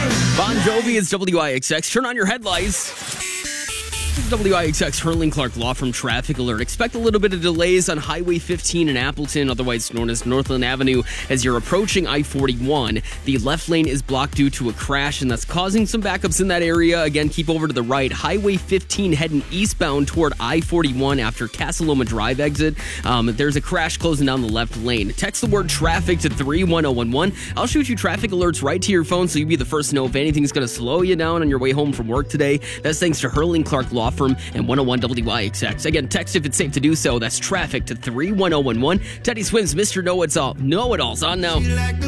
Bon Jovi is WIXX. Turn on your headlights. WIXX Hurling Clark Law Firm Traffic Alert. Expect a little bit of delays on Highway 15 in Appleton, otherwise known as Northland Avenue, as you're approaching I-41. The left lane is blocked due to a crash, and that's causing some backups in that area. Again, keep over to the right. Highway 15 heading eastbound toward I-41 after Casa Loma Drive exit. There's a crash closing down the left lane. Text the word traffic to 31011. I'll shoot you traffic alerts right to your phone so you'll be the first to know if anything's going to slow you down on your way home from work today. That's thanks to Hurling Clark Law Firm and 101 WIXX. Again, text if it's safe to do so. That's traffic to 31011. Teddy Swims, Mr. Know-It-All's on now.